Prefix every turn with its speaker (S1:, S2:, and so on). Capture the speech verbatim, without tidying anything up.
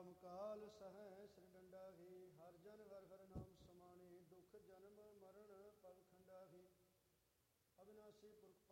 S1: ਰਾਮ ਕਾਲ ਸਹੈ ਸਿਰ ਡੰਡਾਹੀ। ਹਰ ਜਨ ਹਰ ਹਰ ਨਾਮ ਸਮਾਣੇ। ਦੁਖ ਜਨਮ ਮਰਨ ਭਵ ਖੰਡਾਹੀ। ਅਬਿਨਾਸੀ ਪੁਰਖ